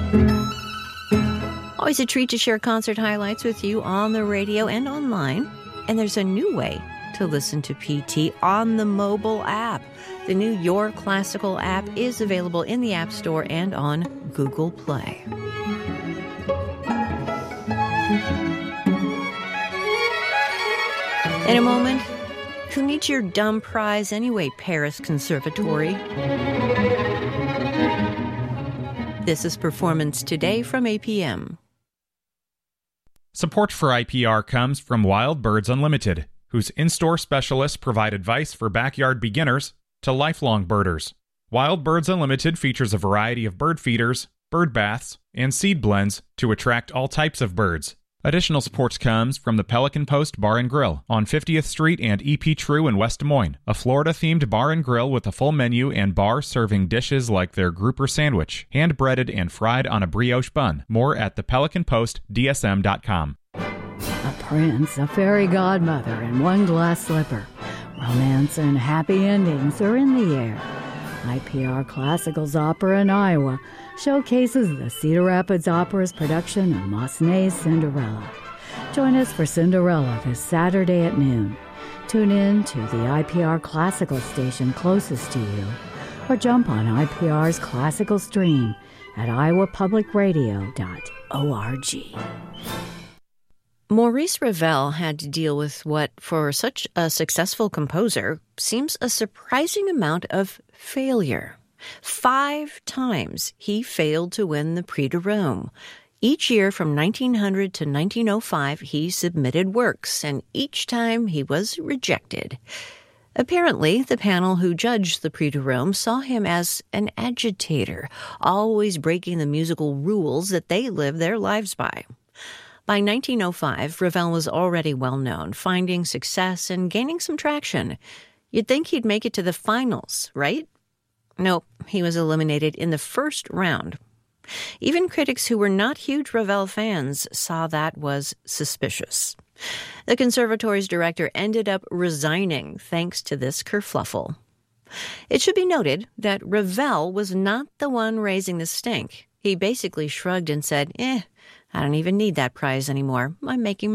Always a treat to share concert highlights with you on the radio and online. And there's a new way to listen to PT on the mobile app. The new Your Classical app is available in the App Store and on Google Play. In a moment, who needs your dumb prize anyway, Paris Conservatory? This is Performance Today from APM. Support for IPR comes from Wild Birds Unlimited, whose in-store specialists provide advice for backyard beginners to lifelong birders. Wild Birds Unlimited features a variety of bird feeders, bird baths, and seed blends to attract all types of birds. Additional support comes from the Pelican Post Bar and Grill on 50th Street and EP True in West Des Moines, a Florida-themed bar and grill with a full menu and bar serving dishes like their grouper sandwich, hand-breaded and fried on a brioche bun. More at thepelicanpostdsm.com. A prince, a fairy godmother, and one glass slipper. Romance and happy endings are in the air. IPR Classicals Opera in Iowa showcases the Cedar Rapids Opera's production of Massenet's Cinderella. Join us for Cinderella this Saturday at noon. Tune in to the IPR Classical station closest to you, or jump on IPR's Classical stream at iowapublicradio.org. Maurice Ravel had to deal with what, for such a successful composer, seems a surprising amount of failure. 5 times he failed to win the Prix de Rome. Each year from 1900 to 1905, he submitted works, and each time he was rejected. Apparently, the panel who judged the Prix de Rome saw him as an agitator, always breaking the musical rules that they lived their lives by. By 1905, Ravel was already well known, finding success and gaining some traction. You'd think he'd make it to the finals, right? Nope, he was eliminated in the first round. Even critics who were not huge Ravel fans saw that was suspicious. The conservatory's director ended up resigning thanks to this kerfluffle. It should be noted that Ravel was not the one raising the stink. He basically shrugged and said, I don't even need that prize anymore. I'm making